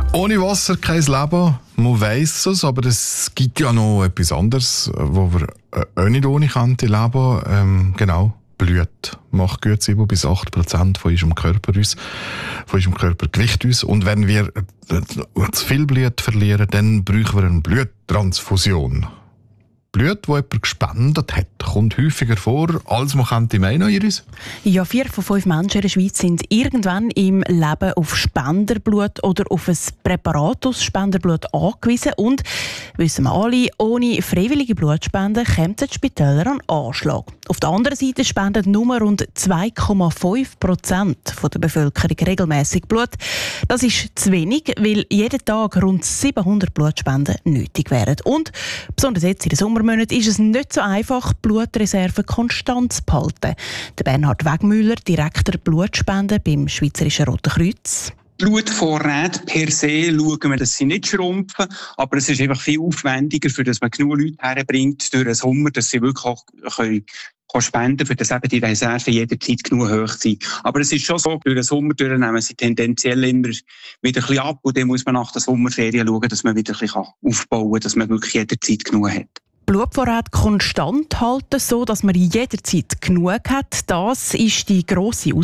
Ohne Wasser kein Leben, man weiss es, aber es gibt ja noch etwas anderes, wo wir auch nicht ohne könnte leben. Genau, Blut macht gut 7-8% von unserem Körpergewicht aus. Und wenn wir zu viel Blut verlieren, dann brauchen wir eine Bluttransfusion. Blut, das jemand gespendet hat, kommt häufiger vor, als man könnte meinen, Iris? Ja, 4 von 5 Menschen in der Schweiz sind irgendwann im Leben auf Spenderblut oder auf ein Präparat aus Spenderblut angewiesen. Und, wissen wir alle, ohne freiwillige Blutspenden kämen die Spitäler an Anschlag. Auf der anderen Seite spenden nur rund 2,5% der Bevölkerung regelmäßig Blut. Das ist zu wenig, weil jeden Tag rund 700 Blutspenden nötig wären. Und besonders jetzt in den Sommermonaten ist es nicht so einfach, Blutreserven konstant zu behalten. Der Bernhard Wegmüller, Direktor Blutspenden beim Schweizerischen Roten Kreuz. Blutvorräte per se schauen wir, dass sie nicht schrumpfen, aber es ist einfach viel aufwendiger, für dass man genug Leute herbringt durch den Sommer, dass sie wirklich auch spenden können, für das eben die Reserven jederzeit genug hoch sind. Aber es ist schon so, durch den Sommer nehmen sie tendenziell immer wieder ein bisschen ab und dann muss man nach der Sommerferien schauen, dass man wieder ein bisschen aufbauen kann, dass man wirklich jederzeit genug hat. Blutvorräte konstant halten, so dass man jederzeit genug hat. Das ist die grosse Herausforderung